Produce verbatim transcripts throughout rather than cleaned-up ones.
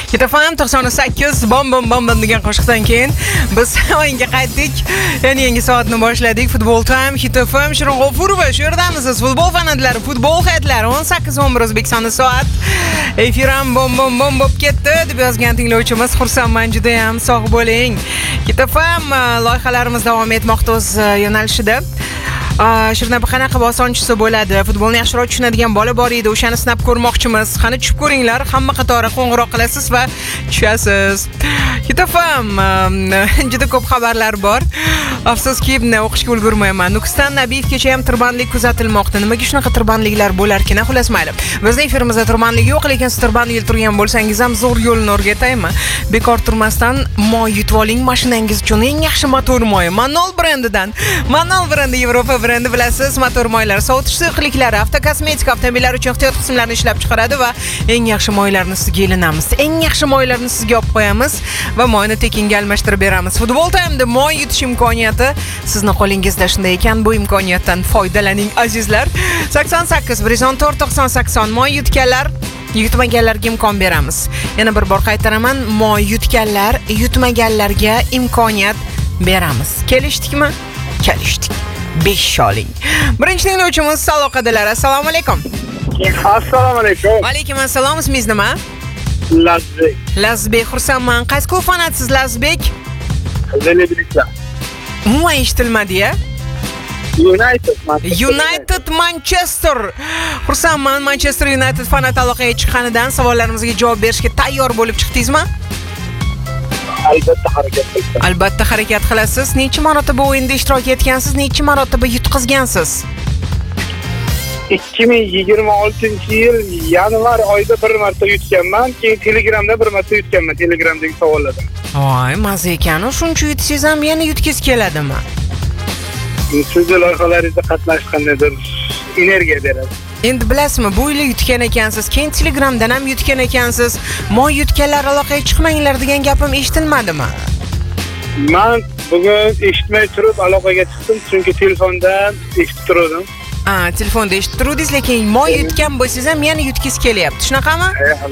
Kitafam to'qson sakkiz bom bom bom bom degan qo'shiqdan keyin biz o'yinga qaytdik. Yana yangi soatni boshladik. Futbol time Kitafam Shirin G'ofurova shu yerdamiz. Futbol fanatlari, futbol hayatlari o'n sakkiz o'n bir O'zbekistonda soat. Efiram bom bom bom bo'lib ketdi deb yozgan tinglovchimiz. Xursandman, juda ham sog' bo'ling. Kitafam loyihalarimiz davom etmoqda o'z yo'nalishida. Shirnabi qanaqa osonchisi bo'ladi. Futbolni yaxshiroq tushunadigan bola bor edi. O'shani sinab ko'rmoqchimiz. Qani tushib ko'ringlar. Hamma qatori qo'ng'iroq qilasiz va tushasiz. Kitafam juda ko'p xabarlar bor. Afsuski o'qishga ulgurmayman. Nukusdan Nabiyevgacha ham tirbandlik kuzatilmoqda. Nimaga shunaqa tirbandliklar bo'lar ekan? Xullas mayli. Bizning efirimizda tirbandlik yo'q, lekin siz tirband yil turgan bo'lsangiz ham zo'r yo'lni o'rgataymi? Bekor turmasdan moy yutib oling mashinangiz uchun eng yaxshi motor moyi Manol brendidan. Manol brendi Yevropa brendi bilasiz, motor moylar, sovutish suyuqliklari, avtokosmetika, avtomobillar uchun ehtiyot qismlarini ishlab chiqaradi va eng yaxshi moylarni sizga ilinamiz. Eng yaxshi moylarni sizga olib qo'yamiz va moyni tekinga almashtirib beramiz. Futbol taymda moy yutish imkoniyati sizni qo'lingizda shunday ekan, bu imkoniyatdan foydalaning azizlar. sakson sakkiz bir yuz o'n to'rt to'qson sakson moy yutganlar yutmaganlarga imkon beramiz. Yana bir bor qaytaraman, moy yutganlar yutmaganlarga imkoniyat beramiz. Kelishdikmi? Kelishdik. besh oling. Birinchi tinglovchimiz aloqadalar. Assalomu alaykum. Assalomu alaykum. Va alaykum assalom. Ismingiz nima? Lazbek. Lazbek, xursandman. Qaysi klub fanatsiz Lazbek? Zelebriklar. Umuman eshitilmadi-ya? United. United Manchester. Xursandman, Manchester United fanat aloqaga chiqqanidan savollarimizga javob berishga tayyor bo'lib chiqdingizmi? Albatta harakat qildim. Albatta harakat qilasiz. Necha marotaba o'yinda ishtirok etgansiz? Necha marotaba yutqizgansiz? ikki ming yigirma oltinchi yil yanvar oyida bir marta yutganman, keyin Telegramda bir marta yutganman, Telegramdagi savollarda. Voy, mazza ekan. Shuncha yutsangiz ham yana yutkiz keladimi? Sizga loyihalaringizda qatnashish qandaydir energiya beradi. Endi bilasizmi, bu yil yutgan ekansiz, keyin Telegramdan ham yutgan ekansiz. Moy yutganlar aloqaga chiqmanglar degan gapim eshitilmadimi? Men bugun eshitmay turib aloqaga chiqdim, chunki telefondan eshitib turdim. Ha, telefonda eshitib turdingiz, lekin moy yutgan bo'lsangiz ham yana yutkiz kelyapti. Shunaqami?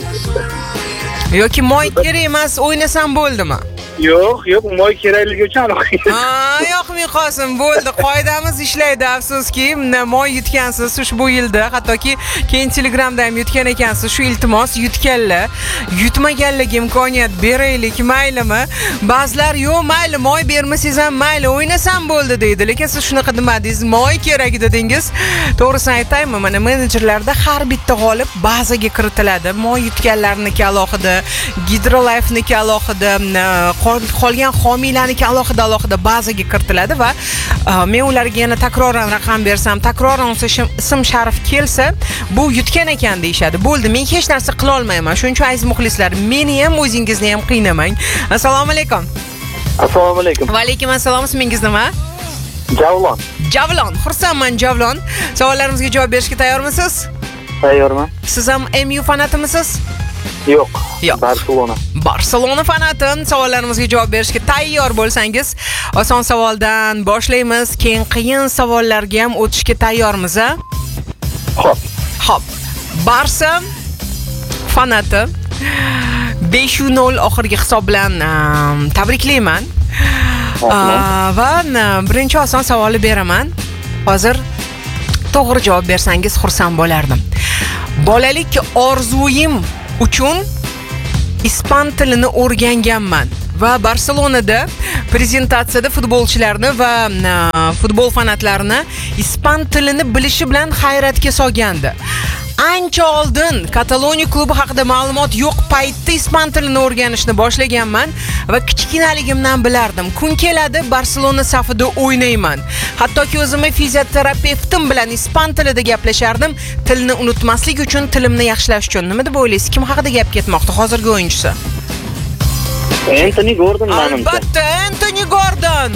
Yoki moy kerak emas, o'ynasam bo'ldimi? Yo'q, yo'q, moy kerakligi uchun aloqaga. Ha, yo'qmi qosim, bo'ldi. Qoidamiz ishlaydi, afsuski. Moy yutgansiz ushbu yilda, hattoki keyin Telegramda ham yutgan ekansiz. Shu iltimos yutganlar, yutmaganlarga imkoniyat beraylik, maylimi? Ba'zilar yo'q, mayli, moy bermasangiz ham mayli, o'ynasam bo'ldi deydi. Lekin siz shunaqa demadingiz, moy kerak dedingiz. To'g'risini aytaymi, mana menejerlarda har bitta g'olib bazaga kiritiladi. Moy yutganlarniki alohida, Hydrolifeniki alohida, qolgan homiylarniki alohida alohida bazaga kiritiladi va men ularga yana takroran raqam bersam, takroran ism sharif kelsa, bu yutgan ekan deyshadi. Bo'ldi, men hech narsa qila olmayman. Shuning uchun aziz muxlislar, meni ham o'zingizni ham qiynamang. Assalomu alaykum. Assalomu alaykum. Va alaykum assalom. Ismingiz nima? Javlon. Javlon. Xursandman Javlon. Savollarimizga javob berishga tayyormisiz? Tayyorman. Siz ham M U fanatimisiz? Yo'q. Yo'q. Barselona. Barselona fanatim. Savollarimizga javob berishga tayyor bo'lsangiz, oson savoldan boshlaymiz. Keyin qiyin savollarga ham o'tishga tayyormiz, a? Xo'p. Xo'p. Barsa fanati besh nol oxirgi hisob bilan tabriklayman. Va birinchi oson savolni beraman. Hozir to'g'ri javob bersangiz xursand bo'lardim. Bolalik orzuyim uchun ispan tilini o'rganganman va Barselonada prezentatsiyada futbolchilarni va futbol fanatlarini ispan tilini bilishi bilan hayratga solgandi. Ancha oldin Kataloniya klubi haqida ma'lumot yo'q paytda ispan tilini o'rganishni boshlaganman va kichkinaligimdan bilardim. Kun keladi Barselona safida o'ynayman. Hattoki o'zimni fizioterapevtim bilan ispan tilida gaplashardim, tilni unutmaslik uchun, tilimni yaxshilash uchun. Nima deb o'ylaysiz? Kim haqida gap ketmoqda hozirgi o'yinchisi? Anthony Gordon menimcha. Albatta, Anthony Gordon.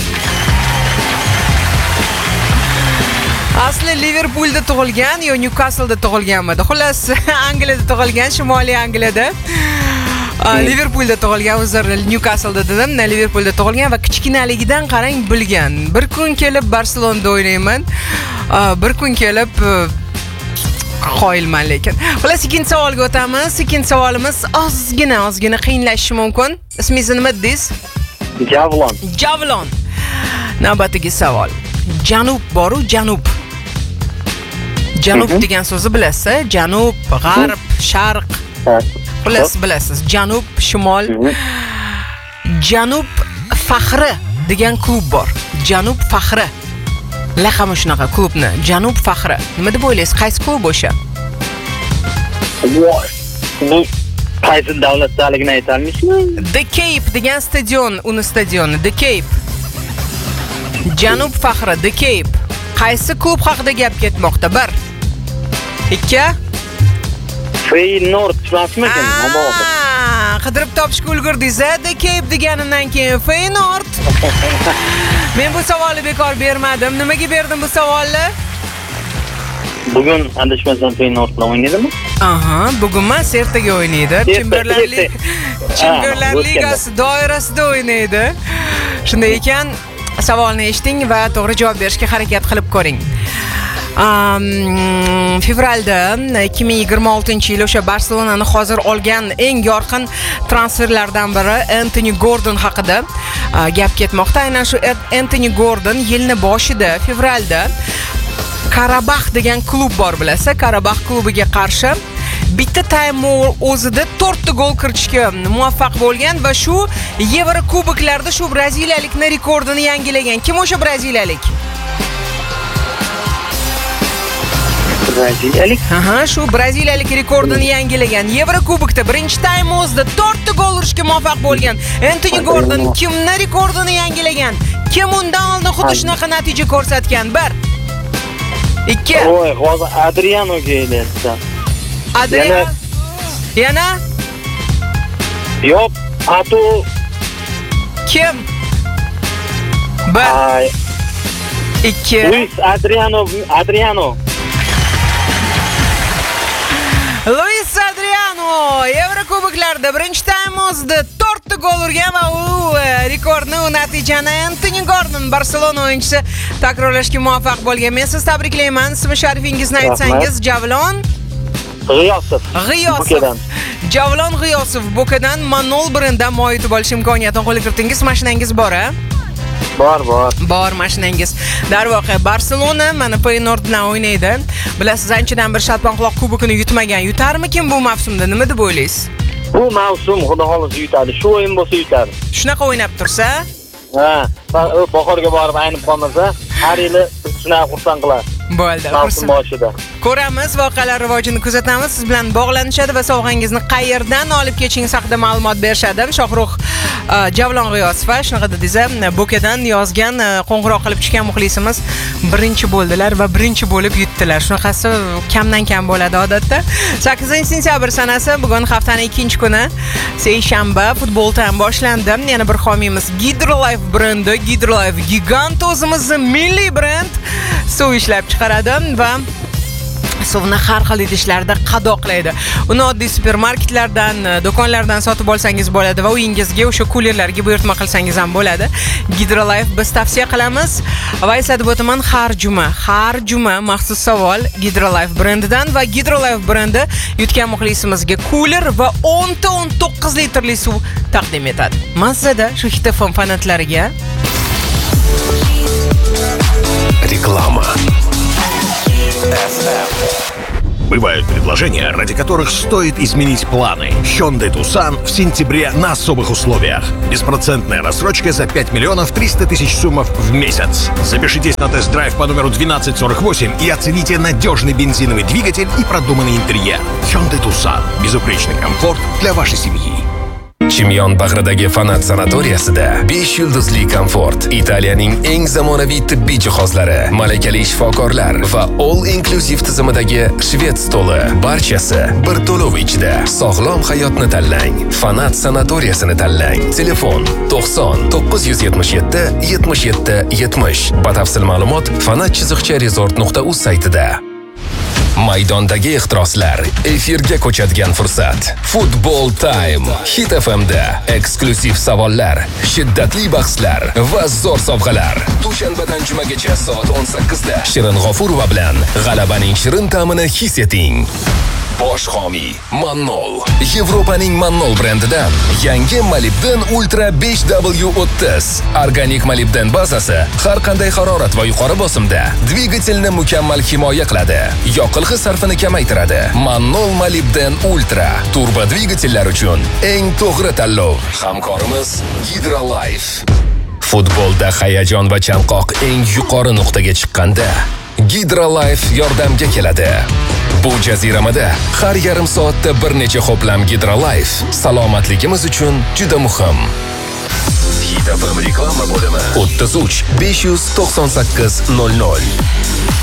Asli Liverpoolda tug'ilgan, yo Newcastleda tug'ilganmidi? Xullas, Angliyada tug'ilgan, Shimoliy Angliyada. Liverpoolda tug'ilgan, o'zir Newcastleda dedim, Liverpoolda tug'ilgan va kichkinaligidan qarang bilgan. Bir kun kelib Barselonada o'ynayman. Bir kun kelib Qoyilman lekin. Xullas, ikkinchi savolga o'tamiz. Ikkinchi savolimiz ozgina, ozgina qiyinlashishi mumkin. Ismingiz nima dedingiz? Javlon. Javlon. Navbatdagi savol. Janub boru janub. Janub degan so'zni bilasiz? Janub, g'arb, sharq. Xullas bilasiz. Janub, shimol. Janub faxri degan klub bor. Janub faxri. Laqami shunaqa klubni. Janub faxri. Nima deb o'ylaysiz? Qaysi klub o'sha? Bu qaysi davlatdaligini aytolmaysizmi? The Cape degan stadion, uni stadioni The Cape. Janub faxri The Cape. Qaysi klub haqida gap ketmoqda? bir ikki Feyenoord tushunasizmi-kin? Qidirib topishga ulgurdingiz. The Cape deganidan keyin Feyenoord. Men bu savolni bekor bermadim. Nimaga berdim bu savolni? Bugun adashmasam Feyenoord bilan o'ynaydimi? Aha, bugun emas, ertaga o'ynaydi. Chempionlar Ligasi Chempionlar Ligasi doirasida o'ynaydi. Shunday ekan, savolni eshiting va to'g'ri javob berishga harakat qilib ko'ring. Um, fevralda ikki ming yigirma oltinchi yil o'sha Barselonani hozir olgan eng yorqin transferlardan biri Anthony Gordon haqida uh, gap ketmoqda. Aynan shu Anthony Gordon yilni boshida fevralda Karabakh degan klub bor, bilasiz. Karabakh klubiga qarshi bitta time o'zida to'rtta gol kiritishga muvaffaq bo'lgan va shu Yevro kuboklarda shu braziliyalikning rekordini yangilagan. Kim o'sha braziliyalik? Braziliyalik? Aha, shu braziliyalik rekordini yangilagan. Yevro kubokda birinchi time o'zida to'rtta gol urishga muvaffaq bo'lgan Anthony Gordon kimning rekordini yangilagan? Kim undan oldin xuddi shunaqa natija ko'rsatgan? bir ikki Voy, hozir Adrianoga elayapti. Adriano. Yana? Yo'q, Ato. Kim? bir ikki Luis Adriano, Adriano. Luis Adriano Yevrokuboklarda birinchi time o'zida to'rtta gol urgan va u rekordni, u natijani Anthony Gordon Barselona o'yinchisi takrorlashga muvaffaq bo'lgan. Men sizni tabriklayman. Ismi sharifingizni aytsangiz. Javlon G'iyosov. G'iyosov. Javlon G'iyosov Bokadan Manol brendan moy yutib olish imkoniyatini qo'lga kiritingiz. Mashinangiz bor-a? Bor, bor. Bor mashinangiz. Darvoqe Barselona mana Feyenoord bilan o'ynaydi. Bilasiz, anchadan bir Shatbanquloq kubokini yutmagan. Yutarmikin bu mavsumda? Nima deb o'ylaysiz? Bu mavsum xudo xolisi yutadi. Shu o'yin bo'lsa yutadi. Shunaqa o'ynab tursa? Ha, bahorga borib aynib qolmasa, har yili shuna xursand qiladi. Bo'ldi. Mavsum boshida. Ko'ramiz, voqealar rivojini kuzatamiz. Siz bilan bog'lanishadi va sovg'angizni qayerdan olib kelishingiz haqida ma'lumot berishadi. Shohruh Javlon G'iyosov shunaqa dedingiz, Bokadan yozgan, qo'ng'iroq qilib tushgan muxlisimiz birinchi bo'ldilar va birinchi bo'lib yutdilar. Shunaqasi kamdan kam bo'ladi odatda. sakkizinchi sentyabr sanasi, bugun haftaning ikkinchi kuni, seshanba, futbol time boshlandi. Yana bir homiyimiz Hydrolife brendi. Hydrolife gigant, o'zimizning milliy brend. Suv ishlab chiqaradi va suvni har xil idishlarda qadoqlaydi. Uni oddiy supermarketlardan, do'konlardan sotib olsangiz bo'ladi va uyingizga o'sha kulerlarga buyurtma qilsangiz ham bo'ladi. Hydrolife biz tavsiya qilamiz va eslatib o'taman, har juma, har juma maxsus savol Hydrolife brendidan va Hydrolife brendi yutgan muxlisimizga kuler va o'n ta o'n to'qqiz litrli suv taqdim etadi. Mazzada shu Hit F M fanatlariga. Реклама. Бывают предложения, ради которых стоит изменить планы. Hyundai Tucson в сентябре на особых условиях. Беспроцентная рассрочка за пять миллионов триста тысяч суммов в месяц. Запишитесь на тест-драйв по номеру двенадцать сорок восемь и оцените надежный бензиновый двигатель и продуманный интерьер. Hyundai Tucson. Безупречный комфорт для вашей семьи. Chimyon bag'ridagi Fanat sanatoriyasida besh yulduzli komfort, Italiyaning eng zamonaviy tibbiy jihozlari, malakali shifokorlar va all inclusive tizimidagi shved stoli, barchasi bir to'lov ichida. Sog'lom hayotni tanlang. Fanat sanatoriyasini tanlang. Telefon to'qson to'qqiz yuz yetmish yetti yetmish yetti yetmish. Batafsil ma'lumot fanat chiziqcha resort nuqta uz saytida. Maydondagi ehtiroslar, efirga ko'chadigan fursat. Football Time. Hit F M'da eksklyuziv savollar, shiddatli bahslar va zo'r sovg'alar. Dushanbadan jumagacha soat o'n sakkizda Shirin G'ofurova bilan g'alabaning shirin ta'mini his eting. Bosh homiy Mannol. Yevropaning Mannol brendidan yangi Molibden Ultra besh W o'ttiz. Organik molibden bazasi har qanday harorat va yuqori bosimda dvigatelni mukammal himoya qiladi. Yoqilg'i sarfini kamaytiradi. Mannol Molibden Ultra turbo dvigatellar uchun eng to'g'ri tanlov. Hamkorimiz Hydrolife. Futbolda hayajon va chanqoq eng yuqori nuqtaga chiqqanda Hydrolife yordamga keladi. Bu jaziramada har yarim soatda bir necha ho'plam Hydrolife salomatligimiz uchun juda muhim. Hit F M reklama bo'limi o'ttiz uch besh yuz to'qson sakkiz nol nol.